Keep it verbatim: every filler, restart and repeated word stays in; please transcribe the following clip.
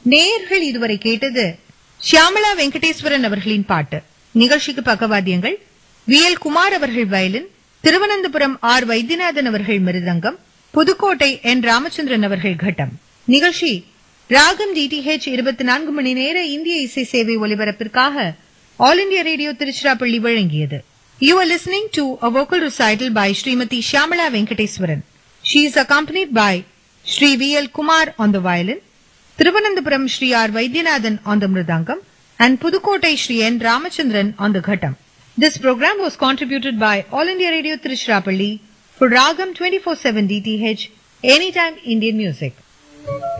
நேயர்கள் இதுவரை கேட்டது ஷியாமளா வெங்கடேஸ்வரன் அவர்களின் பாட்டு. நிகழ்ச்சிக்கு பக்கவாத்தியங்கள் வி எல் குமார் அவர்கள் வயலின், திருவனந்தபுரம் ஆர் வைத்தியநாதன் அவர்கள் மிருதங்கம், புதுக்கோட்டை என் ராமச்சந்திரன் அவர்கள் கட்டம். நிகழ்ச்சி ராகம் டிடிஹெச் இருபத்தி நான்கு மணி நேர இந்திய இசை சேவை ஒலிபரப்பிற்காக ஆல் இண்டியா ரேடியோ திருச்சிராப்பள்ளி வழங்கியது. You are listening to a vocal recital by Srimati Shyamala Venkateswaran. She is accompanied by Shri V L Kumar on the violin, Thiruvananthapuram Shri R Vaidyanathan on the mridangam, and Pudukkottai Shri N Ramachandran on the ghattam. This program was contributed by All India Radio Tiruchirappalli for Ragam twenty-four seven D T H, Anytime Indian Music.